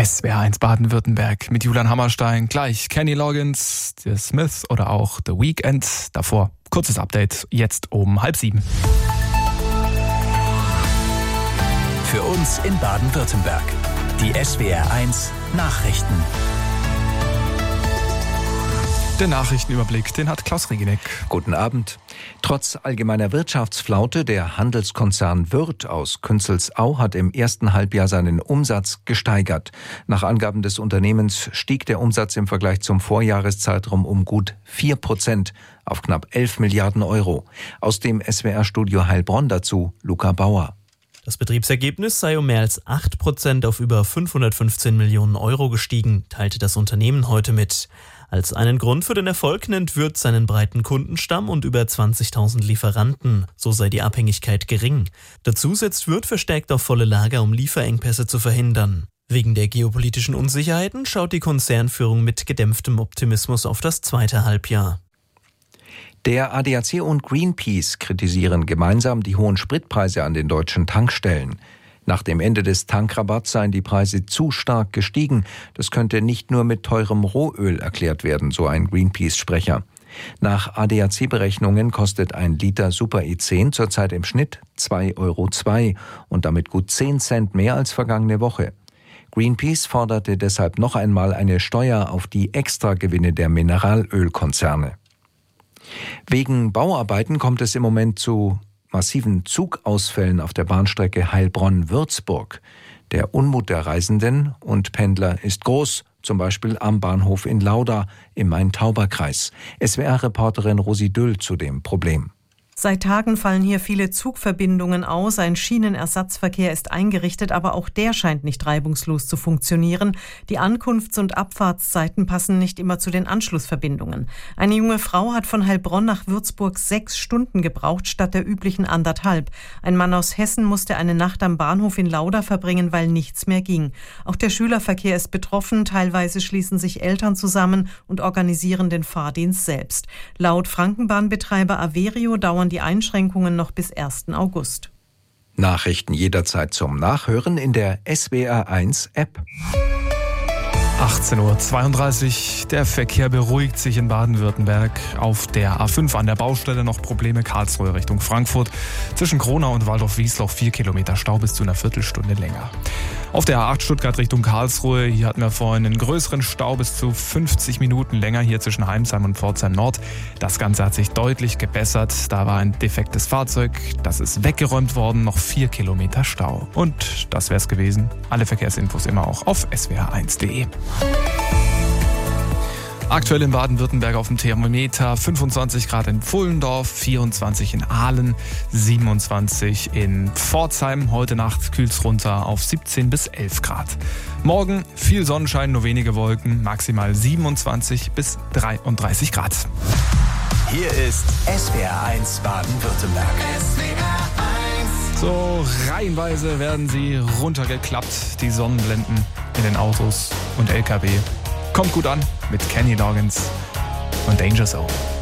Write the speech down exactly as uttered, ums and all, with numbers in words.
S W R eins Baden-Württemberg mit Julian Hammerstein. Gleich Kenny Loggins, The Smiths oder auch The Weeknd. Davor kurzes Update, jetzt um halb sieben. Für uns in Baden-Württemberg. Die S W R eins Nachrichten. Der Nachrichtenüberblick, den hat Klaus Regeneck. Guten Abend. Trotz allgemeiner Wirtschaftsflaute, der Handelskonzern Würth aus Künzelsau hat im ersten Halbjahr seinen Umsatz gesteigert. Nach Angaben des Unternehmens stieg der Umsatz im Vergleich zum Vorjahreszeitraum um gut vier Prozent auf knapp elf Milliarden Euro. Aus dem S W R-Studio Heilbronn dazu Luca Bauer. Das Betriebsergebnis sei um mehr als acht Prozent auf über fünfhundertfünfzehn Millionen Euro gestiegen, teilte das Unternehmen heute mit. Als einen Grund für den Erfolg nennt Würth seinen breiten Kundenstamm und über zwanzigtausend Lieferanten. So sei die Abhängigkeit gering. Dazu setzt Würth verstärkt auf volle Lager, um Lieferengpässe zu verhindern. Wegen der geopolitischen Unsicherheiten schaut die Konzernführung mit gedämpftem Optimismus auf das zweite Halbjahr. Der A D A C und Greenpeace kritisieren gemeinsam die hohen Spritpreise an den deutschen Tankstellen. Nach dem Ende des Tankrabatts seien die Preise zu stark gestiegen. Das könnte nicht nur mit teurem Rohöl erklärt werden, so ein Greenpeace-Sprecher. Nach A D A C-Berechnungen kostet ein Liter Super E zehn zurzeit im Schnitt zwei Euro zwei und damit gut zehn Cent mehr als vergangene Woche. Greenpeace forderte deshalb noch einmal eine Steuer auf die Extragewinne der Mineralölkonzerne. Wegen Bauarbeiten kommt es im Moment zu massiven Zugausfällen auf der Bahnstrecke Heilbronn-Würzburg. Der Unmut der Reisenden und Pendler ist groß, zum Beispiel am Bahnhof in Lauda im Main-Tauber-Kreis. S W R-Reporterin Rosi Düll zu dem Problem. Seit Tagen fallen hier viele Zugverbindungen aus, ein Schienenersatzverkehr ist eingerichtet, aber auch der scheint nicht reibungslos zu funktionieren. Die Ankunfts- und Abfahrtszeiten passen nicht immer zu den Anschlussverbindungen. Eine junge Frau hat von Heilbronn nach Würzburg sechs Stunden gebraucht, statt der üblichen anderthalb. Ein Mann aus Hessen musste eine Nacht am Bahnhof in Lauda verbringen, weil nichts mehr ging. Auch der Schülerverkehr ist betroffen, teilweise schließen sich Eltern zusammen und organisieren den Fahrdienst selbst. Laut Frankenbahnbetreiber Averio dauern die Einschränkungen noch bis ersten August. Nachrichten jederzeit zum Nachhören in der S W R eins App. achtzehn Uhr zweiunddreißig. Der Verkehr beruhigt sich in Baden-Württemberg. Auf der A fünf an der Baustelle noch Probleme. Karlsruhe Richtung Frankfurt. Zwischen Kronau und Waldorf-Wiesloch vier Kilometer Stau bis zu einer Viertelstunde länger. Auf der A acht Stuttgart Richtung Karlsruhe. Hier hatten wir vorhin einen größeren Stau bis zu fünfzig Minuten länger hier zwischen Heimsheim und Pforzheim Nord. Das Ganze hat sich deutlich gebessert. Da war ein defektes Fahrzeug. Das ist weggeräumt worden. Noch vier Kilometer Stau. Und das wär's gewesen. Alle Verkehrsinfos immer auch auf s w r eins punkt d e. Aktuell in Baden-Württemberg auf dem Thermometer fünfundzwanzig Grad in Pfullendorf, vierundzwanzig in Aalen, siebenundzwanzig in Pforzheim. Heute Nacht kühlt es runter auf siebzehn bis elf Grad. Morgen viel Sonnenschein, nur wenige Wolken, maximal siebenundzwanzig bis dreiunddreißig Grad. Hier ist S W R eins Baden-Württemberg. S W R eins. So reihenweise werden sie runtergeklappt, die Sonnenblenden in den Autos und L K W. Kommt gut an mit Kenny Loggins und Danger Zone.